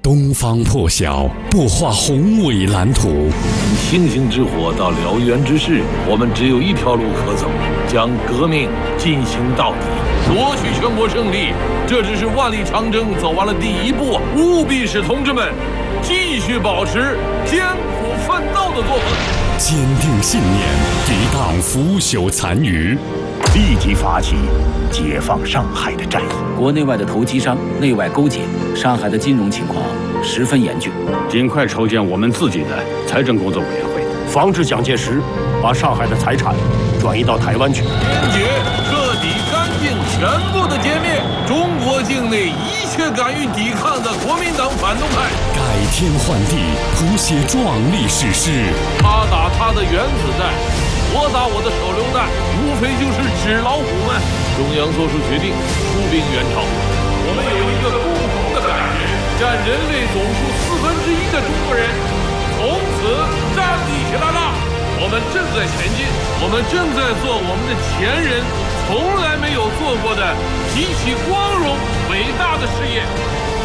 东方破晓，擘画宏伟蓝图。 从星星之火到燎原之势，我们只有一条路可走，将革命进行到底，夺取全国胜利。这只是万里长征走完了第一步，务必使同志们继续保持艰苦奋斗的作风， 坚定信念，抵挡腐朽残余， 立即发起解放上海的战役。 国内外的投机商内外勾结，上海的金融情况十分严峻。 尽快筹建我们自己的财政工作委员会， 防止蒋介石把上海的财产转移到台湾去。 坚决、彻底、干净、全部的歼灭中国境内一切敢于抵抗的国民党反动派， 改天换地，谱写壮丽史诗。 他打他的原子弹，我打我的手榴弹，无非就是纸老虎们。中央做出决定，出兵援朝。我们有一个共同的感觉，占人类总数1/4的中国人从此站立起来了。我们正在前进，我们正在做我们的前人从来没有做过的极其光荣伟大的事业。